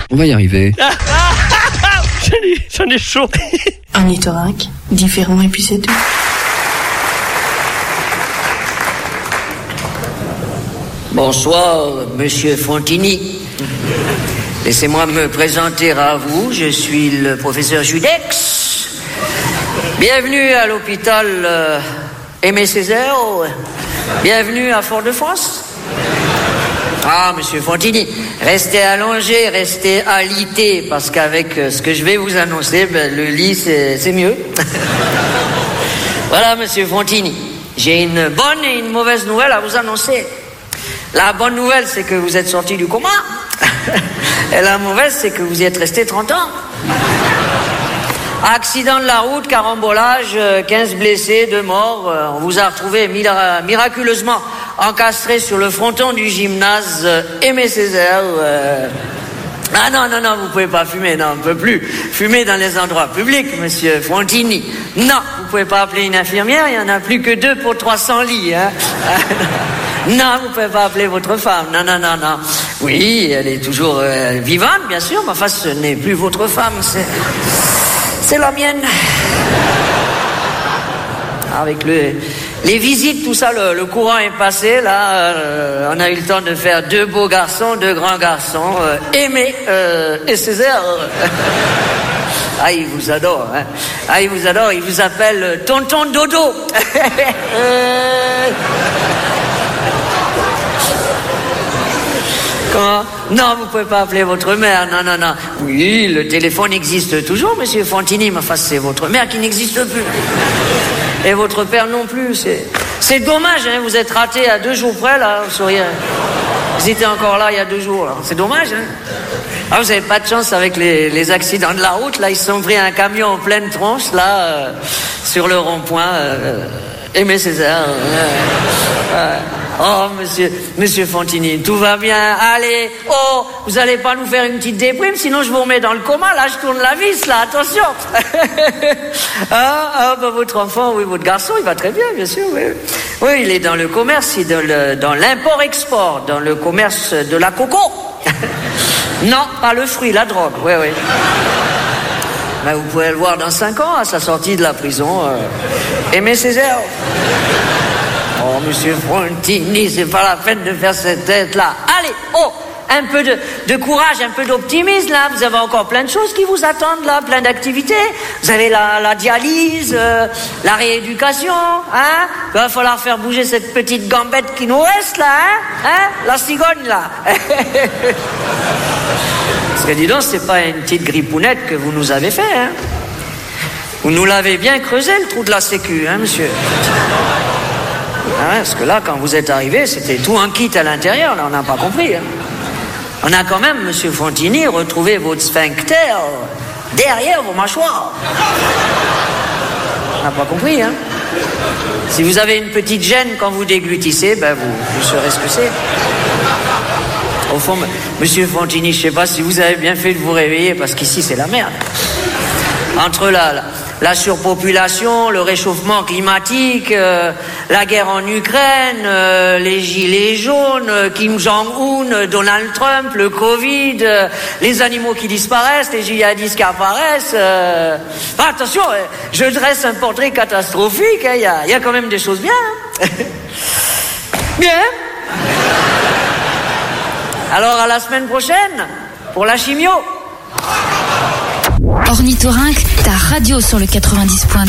On va y arriver. J'en ai chaud. Ornithorynque, différent et puis c'est tout. Bonsoir, Monsieur Fontini. Laissez-moi me présenter à vous. Je suis le professeur Judex. Bienvenue à l'hôpital Aimé Césaire. Bienvenue à Fort-de-France. Ah, Monsieur Fontini, restez allongé, restez alité, parce qu'avec ce que je vais vous annoncer, le lit, c'est mieux. Voilà, Monsieur Fontini, j'ai une bonne et une mauvaise nouvelle à vous annoncer. La bonne nouvelle, c'est que vous êtes sorti du coma. Et la mauvaise, c'est que vous y êtes resté 30 ans. Accident de la route, carambolage, 15 blessés, 2 morts. On vous a retrouvé miraculeusement encastré sur le fronton du gymnase Aimé Césaire. Ah non, vous pouvez pas fumer, non, on ne peut plus fumer dans les endroits publics, Monsieur Fontini. Non, vous pouvez pas appeler une infirmière, il y en a plus que 2 pour 300 lits, hein. Non, vous pouvez pas appeler votre femme, non. Oui, elle est toujours vivante, bien sûr, mais enfin, ce n'est plus votre femme, c'est la mienne. Avec les visites, tout ça, le courant est passé, là, on a eu le temps de faire 2 beaux garçons, 2 grands garçons, Aimé et Césaire. Ah, il vous adore, hein. Ah, il vous adore, il vous appelle Tonton Dodo. Comment ? Non, vous pouvez pas appeler votre mère, non. Oui, le téléphone existe toujours, Monsieur Fontini, mais enfin, c'est votre mère qui n'existe plus. Et votre père non plus, c'est dommage, hein, vous êtes raté à 2 jours près, là, vous seriez... Vous étiez encore là il y a 2 jours, là. C'est dommage, hein. Ah, vous avez pas de chance avec les accidents de la route, là, ils se sont pris un camion en pleine tronche, là, sur le rond-point, Aimé Césaire. Oh, monsieur Fontini, tout va bien. Allez, vous allez pas nous faire une petite déprime, sinon je vous remets dans le coma. Là, je tourne la vis, là, attention. Votre enfant, oui, votre garçon, il va très bien, bien sûr, oui. Oui, il est dans le commerce, il est dans l'import-export, dans le commerce de la coco. Non, pas le fruit, la drogue, oui. Ben, vous pouvez le voir dans 5 ans, à sa sortie de la prison. Aimé Césaire. Oh, Monsieur Fontini, c'est pas la peine de faire cette tête-là. Allez, un peu de courage, un peu d'optimisme, là. Vous avez encore plein de choses qui vous attendent, là, plein d'activités. Vous avez la dialyse, la rééducation, hein. Il va falloir faire bouger cette petite gambette qui nous reste, là, hein. La cigogne, là. Parce que, dis donc, c'est pas une petite grippounette que vous nous avez fait, hein. Vous nous l'avez bien creusé, le trou de la sécu, hein, monsieur. Ah ouais, parce que là, quand vous êtes arrivé, c'était tout un kit à l'intérieur, là, on n'a pas compris, hein. On a quand même, Monsieur Fontini, retrouvé votre sphincter derrière vos mâchoires. On n'a pas compris, hein. Si vous avez une petite gêne quand vous déglutissez, ben vous saurez ce que c'est. Au fond, Monsieur Fontini, je sais pas si vous avez bien fait de vous réveiller, parce qu'ici, c'est la merde. Entre la surpopulation, le réchauffement climatique, la guerre en Ukraine, les gilets jaunes, Kim Jong-un, Donald Trump, le Covid, les animaux qui disparaissent, les djihadistes qui apparaissent. Attention, je dresse un portrait catastrophique, hein, y a quand même des choses bien. Hein. Bien. Alors à la semaine prochaine pour la chimio. Ornithorynque, ta radio sur le 90.2.